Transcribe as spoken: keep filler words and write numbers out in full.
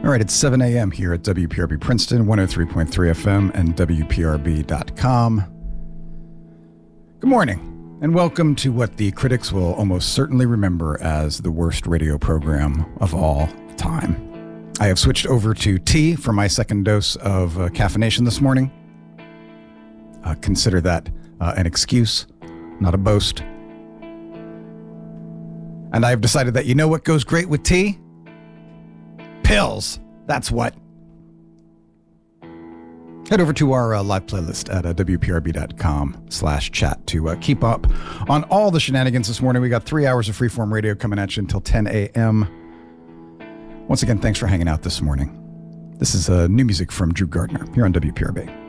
All right, it's seven a.m. here at W P R B Princeton, one oh three point three F M and W P R B dot com. Good morning, and welcome to what the critics will almost certainly remember as the worst radio program of all time. I have switched over to tea for my second dose of uh, caffeination this morning. Uh, consider that uh, an excuse, not a boast. And I have decided that you know what goes great with tea? Pills. That's what. Head over to our uh, live playlist at uh, W P R B dot com slash chat to uh, keep up on all the shenanigans this morning. We got three hours of freeform radio coming at you until ten a.m. Once again, thanks for hanging out this morning. This is uh, new music from Drew Gardner here on W P R B.